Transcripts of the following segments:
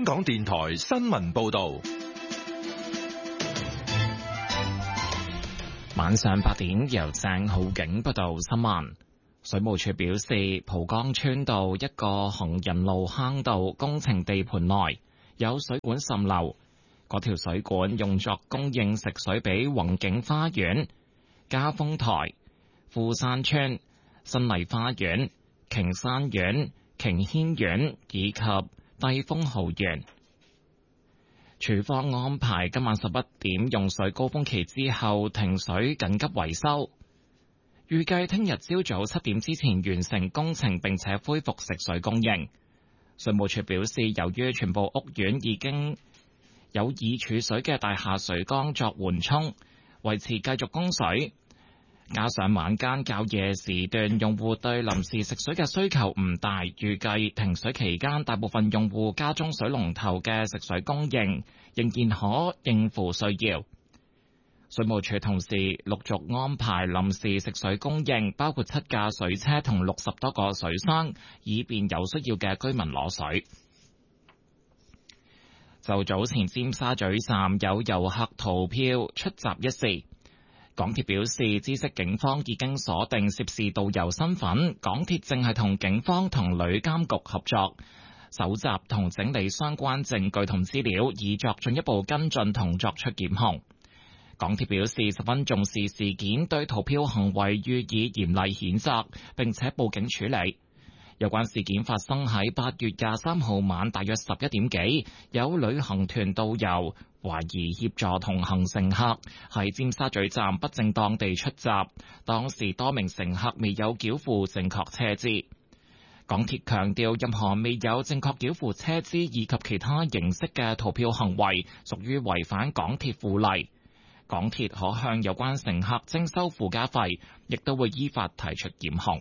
香港電台新聞報道。 晚上8點，由鄭浩景報道新聞。水務署表示，蒲崗村道一個行人路坑道工程地盤內有水管滲漏，嗰條水管用作供應食水俾宏景花園、嘉豐台、富山村、新麗花園、瓊山苑、瓊軒苑以及帝峰豪園。署方安排今晚11點用水高峰期之後停水緊急維修，預計聽日朝早7點之前完成工程並且恢復食水供應。水務署表示，由於全部屋苑已經有已儲水嘅大廈水缸作緩衝，維持繼續供水，加上晚間較夜時段用戶對臨時食水嘅需求唔大，預計停水期間大部分用戶家中水龍頭嘅食水供應仍然可應付需要。水務署同時陸續安排臨時食水供應，包括7架水車同60多個水箱，以便有需要嘅居民攞水。就早前尖沙咀站有遊客逃票出閘一事，港鐵表示知悉警方已經鎖定涉事導遊身份，港鐵正係同警方同旅監局合作，搜集同整理相關證據同資料，以作進一步跟進同作出檢控。港鐵表示十分重視事件，對逃票行為予以嚴厲譴責，並且報警處理。有關事件發生喺8月23號晚大約11點幾，有旅行團導遊懷疑協助同行乘客喺尖沙咀站不正當地出閘，當時多名乘客未有繳付正確車資。港鐵強調，任何未有正確繳付車資以及其他形式嘅逃票行為，屬於違反港鐵附例。港鐵可向有關乘客徵收附加費，亦都會依法提出檢控。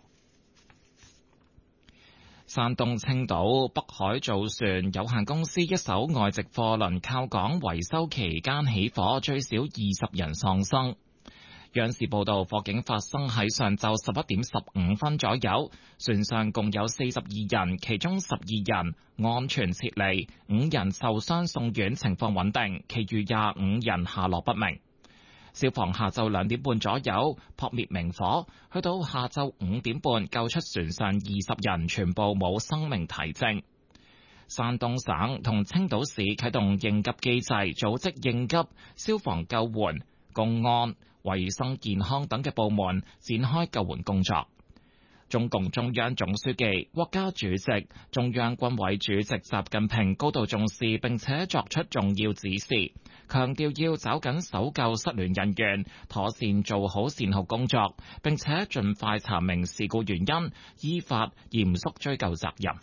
山東青島北海造船有限公司一艘外籍貨輪靠港維修期間起火，最少20人喪生。央視報道，火警發生喺上晝11點15分左右，船上共有42人，其中12人安全撤離，5人受傷送院，情況穩定，其餘25人下落不明。消防下晝2點半左右撲滅明火，去到下晝5點半救出船上20人，全部冇生命體徵。山東省同青島市啟動應急機制，組織應急、消防救援、公安、衛生健康等嘅部門展開救援工作。中共中央總書記、國家主席、中央軍委主席習近平高度重視並且作出重要指示，強調要抓緊搜救失聯人員，妥善做好善後工作，並且盡快查明事故原因，依法嚴肅追究責任。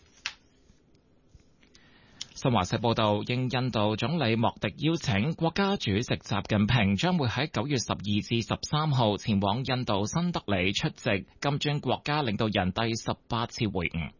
新華社報道，應印度總理莫迪邀請，國家主席習近平將會喺9月12至13號前往印度新德里出席金磚國家領導人第18次會晤。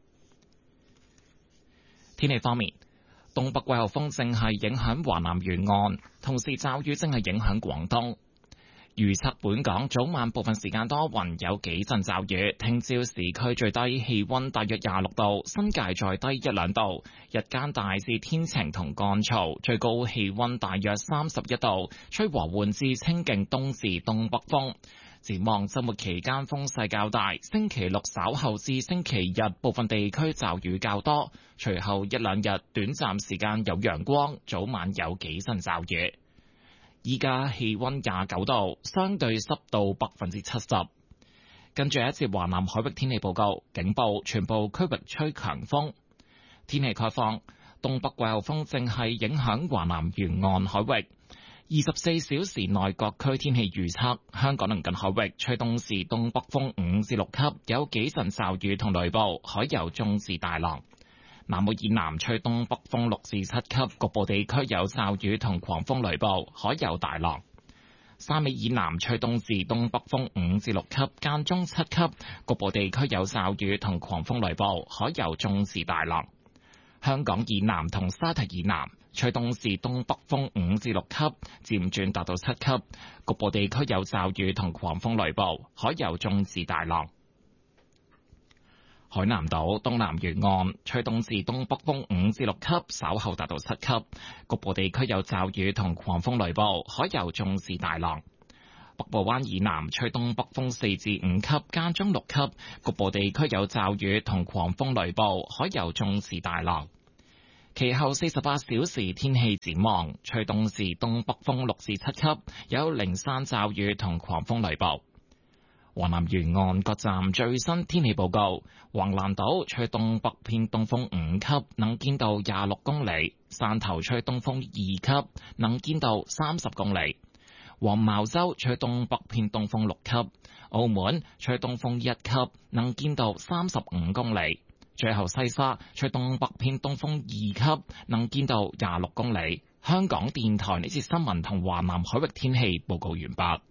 天氣方面，東北季候風正係影響華南沿岸，同時驟雨正係影響廣東。預測本港早晚部分時間多雲，有幾陣驟雨。聽朝市區最低氣溫大約26度，新界再低1-2度。日間大致天晴同乾燥，最高氣溫大約31度，吹和緩至清勁東至東北風。展望周末期間風勢較大，星期六稍後至星期日部分地區驟雨較多，隨後1-2日短暫時間有陽光，早晚有幾陣驟雨。依家氣溫29度，相對濕度70%。跟住一節華南海域天氣報告，警報，全部區域吹強風。天氣概況，東北季候風正係影響華南沿岸海域。24小時內各區天氣預測，香港鄰近海域吹東至東北風5至6級，有幾陣驟雨同雷暴，海有中至大浪。南澳以南吹東北風6至7級，局部地區有驟雨同狂風雷暴，海有大浪。汕尾以南吹東至東北風5至6級，間中7級，局部地區有驟雨同狂風雷暴，海有中至大浪。香港以南同沙堤以南吹東至東北風5至6級，漸轉達到7級，局部地區有驟雨同狂風雷暴，海有中至大浪。 海南島東南沿岸吹東至東北風5至6級，稍後達到7級，局部地區有驟雨同狂風雷暴，海有中至大浪。北部灣以南吹東北風4至5級，間中6級，局部地區有驟雨同狂風雷暴，海有中至大浪。其後48小時天氣展望，吹東至東北風6至7級，有零散驟雨同狂風雷暴。華南沿岸各站最新天氣報告：橫瀾島吹東北偏東風5級，能見度26公里；汕頭吹東風2級，能見度30公里；黃茅洲吹東北偏東風6級；澳門吹東風1級，能見度35公里；最後西沙吹東北偏東風2級，能見度26公里。香港電台呢節新聞同華南海域天氣報告完畢。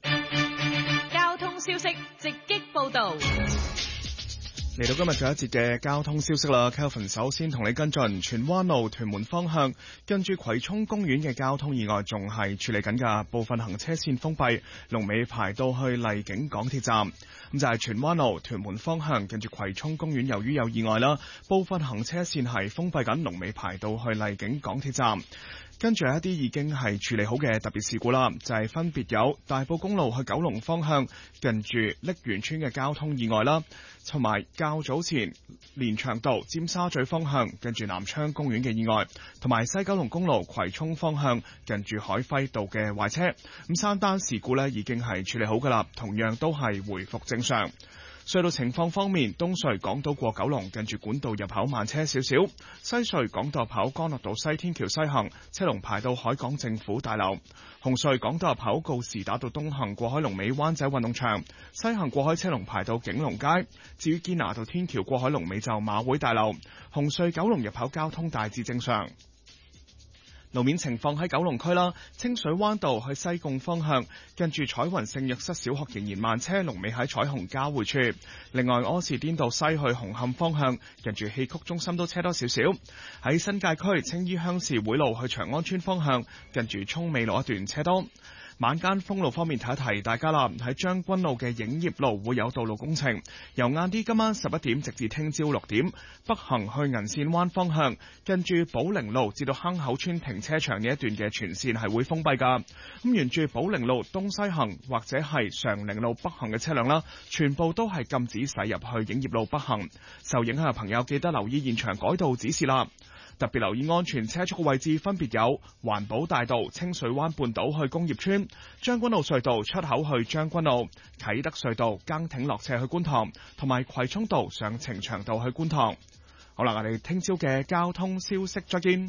消息直擊報道， 嚟到今日最後一節嘅交通消息啦。Kelvin 首先同你跟進荃灣路屯門方向跟住葵涌公園嘅交通意外仲係處理緊㗎，部分行車線封閉，龍尾排到去荔景港鐵站。咁就係荃灣路屯門方向跟住葵涌公園，由於有意外啦，部分行車線係封閉緊，龍尾排到去荔景港鐵站。跟住有一啲已經係處理好嘅特別事故啦，就係分別有大埔公路去九龍方向近住瀝源村嘅交通意外啦，同埋較早前連翔道尖沙咀方向近住南昌公園嘅意外，同埋西九龍公路葵涌方向近住海輝道嘅壞車。咁3單事故呢已經係處理好㗎啦，同樣都係回復正常。隧道情況方面，東隧港島過九龍近住管道入口慢車少少，西隧港島入口干諾道西天橋西行車龍排到海港政府大樓，紅隧港島入口告士打道東行過海龍尾灣仔運動場，西行過海車龍排到景隆街。至於堅拿道天橋過海龍尾就馬會大樓，紅隧九龍入口交通大致正常。路面情況喺九龍區啦，清水灣道去西貢方向，近住彩雲聖若瑟小學仍然慢車，龍尾喺彩虹交匯處。另外，柯士甸道西去紅磡方向，近住戲曲中心都車多少少。喺新界區青衣鄉事會路去長安村方向，近住涌美路一段車多。晚間封路方面，提一提大家啦，喺將軍路嘅影業路會有道路工程，由晏啲今晚11點直至聽朝6點，北行去銀線灣方向，近住寶靈路至到坑口村停車場呢一段嘅全線係會封閉㗎。咁沿住寶靈路東西行或者係常寧路北行嘅車輛啦，全部都係禁止駛入去影業路北行。受影響嘅朋友記得留意現場改道指示啦。特別留意安全車速嘅位置分別有環保大道清水灣半島去工業村、將軍澳隧道出口去將軍澳、啟德隧道崗挺落斜去觀塘，同埋葵涌道上呈祥道去觀塘。好啦，我哋聽朝嘅交通消息再見。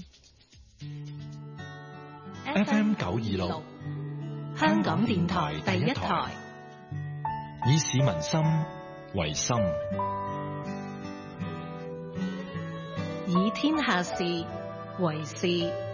FM 926 香港電台第一台， 以市民心為心， 以天下事為事。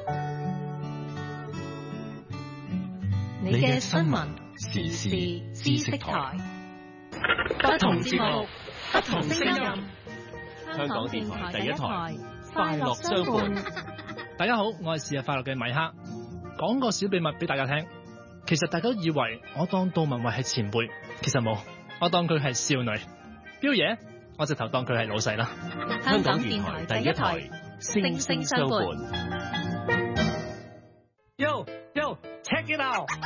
你嘅新聞時事知識台，不同節目，不同聲音。香港電台第一台，快樂相伴。 大家好，我係是日快樂嘅米克。講個小秘密俾大家聽，其實大家都以為我當杜文慧係前輩，其實冇，我當佢係少女。彪爺，我直頭當佢係老細啦。 香港電台第一台，聲聲相伴。 Yo，check it out。